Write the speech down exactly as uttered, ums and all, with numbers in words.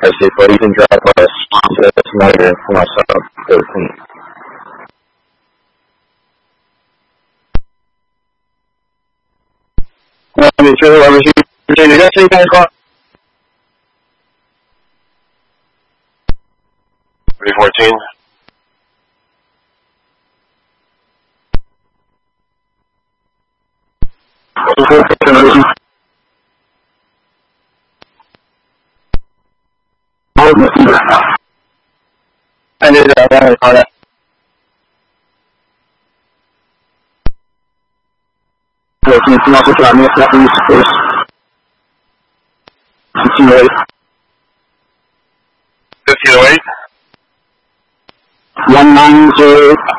prices, but you can drop a sponsor that's negative for myself, thirteen. Well, I mean, true, I was using, is that same kind of car? three fourteen. I did that, I call that. Can you also try me if that needs first? fifteen oh eight. fifteen oh eight? one nine zero